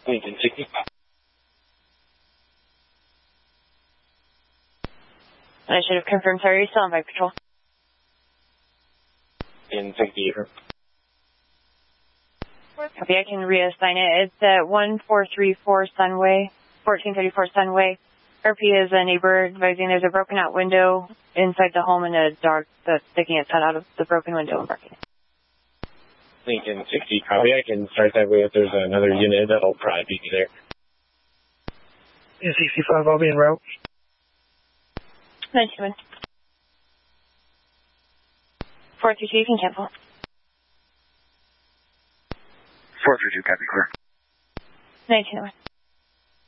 Lincoln 65. I should have confirmed, sorry, you're still on bike patrol. In 68. Copy, I can reassign it. It's at 1434 Sunway, 1434 Sunway. RP is a neighbor advising there's a broken out window inside the home and a dog that's sticking its head out of the broken window and barking. Lincoln 60, copy. I can start that way if there's another unit that'll probably be there. In 65, I'll be en route. 97. 432, you can cancel. 432, copy, clear. 1901.